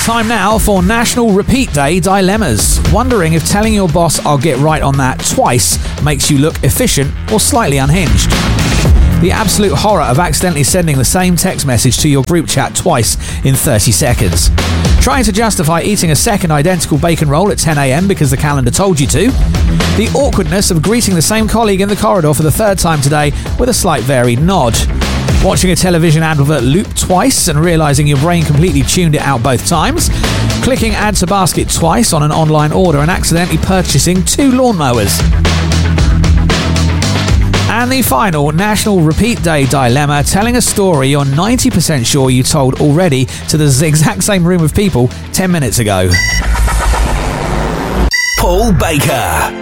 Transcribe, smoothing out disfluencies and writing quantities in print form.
Time now for National Repeat Day Dilemmas. Wondering if telling your boss "I'll get right on that" twice makes you look efficient or slightly unhinged. The absolute horror of accidentally sending the same text message to your group chat twice in 30 seconds. Trying to justify eating a second identical bacon roll at 10 a.m. because the calendar told you to. The awkwardness of greeting the same colleague in the corridor for the third time today with a slight varied nod. Watching a television advert loop twice and realising your brain completely tuned it out both times. Clicking add to basket twice on an online order and accidentally purchasing 2 lawnmowers. And the final National Repeat Day Dilemma, telling a story you're 90% sure you told already to the exact same room of people 10 minutes ago. Paul Baker.